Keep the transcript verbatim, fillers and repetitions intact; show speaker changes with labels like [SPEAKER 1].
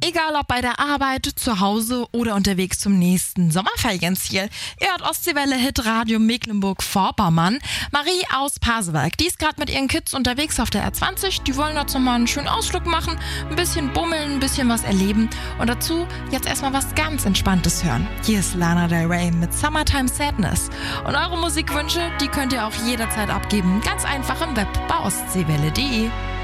[SPEAKER 1] Egal ob bei der Arbeit, zu Hause oder unterwegs zum nächsten Sommerferienziel. Ihr hört Ostseewelle Hit Radio Mecklenburg-Vorpommern. Marie aus Pasewalk, die ist gerade mit ihren Kids unterwegs auf der R zwanzig. Die wollen dazu mal einen schönen Ausflug machen, ein bisschen bummeln, ein bisschen was erleben und dazu jetzt erstmal was ganz Entspanntes hören. Hier ist Lana Del Rey mit Summertime Sadness. Und eure Musikwünsche, die könnt ihr auch jederzeit abgeben. Ganz einfach im Web bei ostseewelle punkt de.